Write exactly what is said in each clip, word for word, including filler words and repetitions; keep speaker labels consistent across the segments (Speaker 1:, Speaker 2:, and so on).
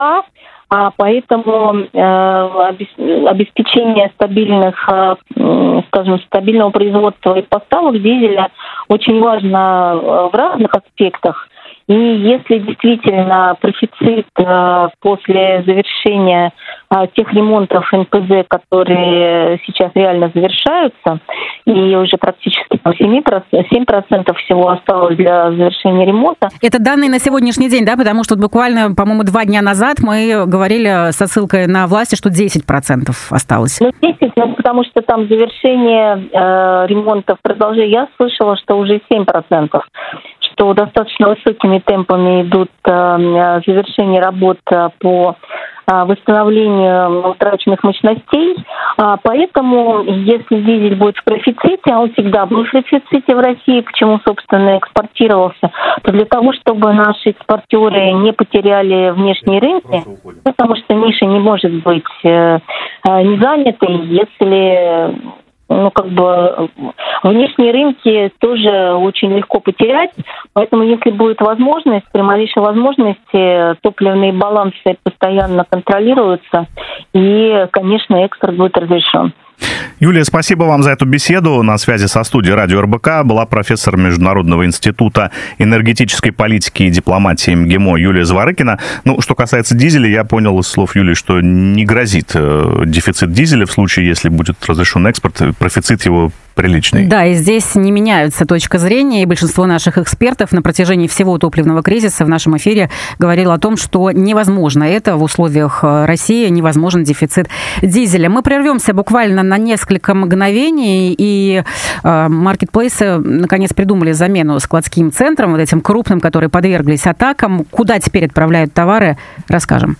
Speaker 1: А поэтому э, обеспечение стабильных, э, скажем, стабильного производства и поставок дизеля очень важно в разных аспектах. И если действительно профицит э, после завершения э, тех ремонтов эн пэ зэ, которые сейчас реально завершаются, и уже практически там, семь процентов всего осталось для завершения ремонта.
Speaker 2: Это данные на сегодняшний день, да? Потому что буквально, по-моему, два дня назад мы говорили со ссылкой на власти, что десять процентов осталось.
Speaker 1: Ну, десять, ну, потому что там завершение э, ремонтов продолжение. Я слышала, что уже семь процентов. Что достаточно высокими темпами идут э, завершение работ по э, восстановлению утраченных мощностей. А, поэтому, если дизель будет в профиците, а он всегда был в профиците в России, почему, собственно, экспортировался, то для того, чтобы наши экспортеры не потеряли внешние рынки, потому что ниша не может быть э, э, не занятой, если... Ну, как бы внешние рынки тоже очень легко потерять. Поэтому, если будет возможность, при малейшей возможности, топливные балансы постоянно контролируются, и, конечно, экспорт будет разрешен.
Speaker 3: Юлия, спасибо вам за эту беседу. На связи со студией радио эр бэ ка была профессор Международного института энергетической политики и дипломатии эм гэ эм о Юлия Зворыкина. Ну, что касается дизеля, я понял из слов Юлии, что не грозит дефицит дизеля в случае, если будет разрешен экспорт, профицит его приличный.
Speaker 2: Да, и здесь не меняется точка зрения, и большинство наших экспертов на протяжении всего топливного кризиса в нашем эфире говорило о том, что невозможно это в условиях России, невозможен дефицит дизеля. Мы прервемся буквально на несколько мгновений, и э, маркетплейсы наконец придумали замену складским центрам, вот этим крупным, которые подверглись атакам. Куда теперь отправляют товары, расскажем.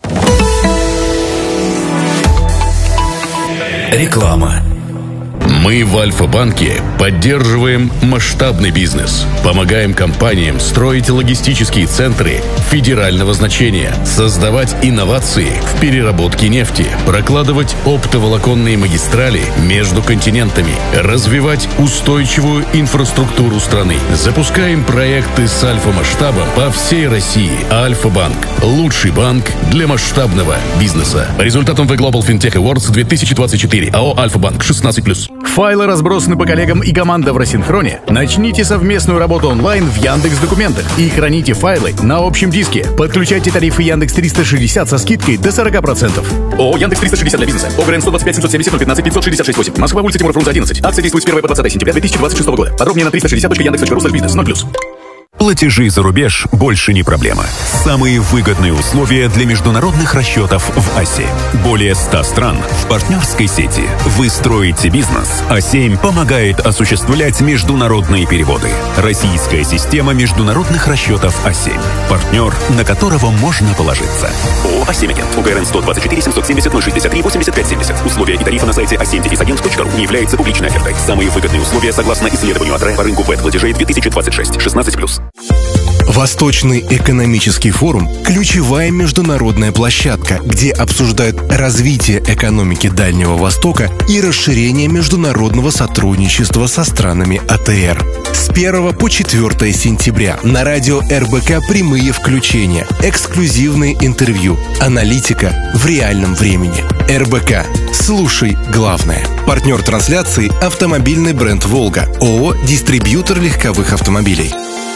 Speaker 4: Реклама. Мы в Альфа-банке поддерживаем масштабный бизнес, помогаем компаниям строить логистические центры федерального значения, создавать инновации в переработке нефти, прокладывать оптоволоконные магистрали между континентами, развивать устойчивую инфраструктуру страны. Запускаем проекты с альфа-масштабом по всей России. Альфа-банк – лучший банк для масштабного бизнеса. По результатам The Global FinTech Awards две тысячи двадцать четыре АО «Альфа-банк» шестнадцать плюс.
Speaker 5: Файлы разбросаны по коллегам и команда в рассинхроне. Начните совместную работу онлайн в Яндекс.Документах и храните файлы на общем диске. Подключайте тарифы Яндекс триста шестьдесят со скидкой до сорок процентов. ООО Яндекс триста шестьдесят для бизнеса. ОГРН сто двадцать пять семьсот семьдесят ноль пятнадцать пятьсот шестьдесят шесть восемь. Москва, улица Тимура Фрунзе одиннадцать. Акция действует с первого по двадцатое сентября две тысячи двадцать шестого года. Подробнее на триста шестьдесят точка яндекс точка ру слэш бизнес. ноль плюс.
Speaker 4: Платежи за рубеж больше не проблема. Самые выгодные условия для международных расчетов в АСЕ. Более ста стран в партнерской сети. Вы строите бизнес. а семь помогает осуществлять международные переводы. Российская система международных расчетов а семь. Партнер, на которого можно положиться. ООО а семь Агент. УГРН сто двадцать четыре семьсот семьдесят ноль шестьдесят три восемьдесят пять семьдесят. Условия и тарифы на сайте а семь агент точка ру не являются публичной офертой. Самые выгодные условия согласно исследованию АТРЭ по рынку вэт-платежей две тысячи двадцать шесть. шестнадцать плюс.
Speaker 6: Восточный экономический форум – ключевая международная площадка, где обсуждают развитие экономики Дальнего Востока и расширение международного сотрудничества со странами а тэ эр. С первого по четвёртое сентября на радио эр бэ ка прямые включения, эксклюзивные интервью, аналитика в реальном времени. эр бэ ка. Слушай главное. Партнер трансляции – автомобильный бренд «Волга», ООО «Дистрибьютор легковых автомобилей».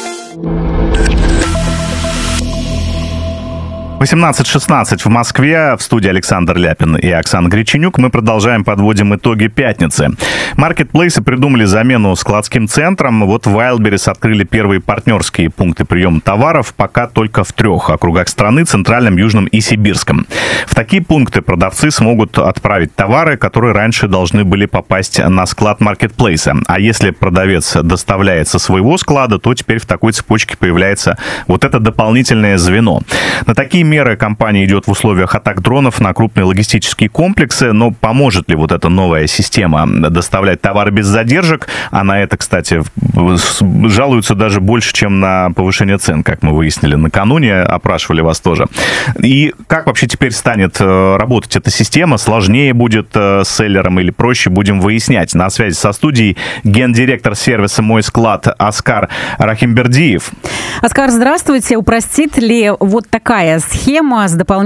Speaker 3: восемнадцать шестнадцать в Москве. В студии Александр Ляпин и Оксана Греченюк. Мы продолжаем, подводим итоги пятницы. Маркетплейсы придумали замену складским центрам. Вот в Wildberries открыли первые партнерские пункты приема товаров, пока только в трех округах страны: Центральном, Южном и Сибирском. В такие пункты продавцы смогут отправить товары, которые раньше должны были попасть на склад маркетплейса. А если продавец доставляет со своего склада, то теперь в такой цепочке появляется вот это дополнительное звено. На такие меры компания идет в условиях атак дронов на крупные логистические комплексы, но поможет ли вот эта новая система доставлять товары без задержек? А на это, кстати, жалуются даже больше, чем на повышение цен, как мы выяснили накануне, опрашивали вас тоже. И как вообще теперь станет работать эта система? Сложнее будет с селлером или проще? Будем выяснять. На связи со студией гендиректор сервиса «Мой склад» Оскар Рахимбердиев.
Speaker 2: Оскар, здравствуйте. Упростит ли вот такая схема схема с дополнительными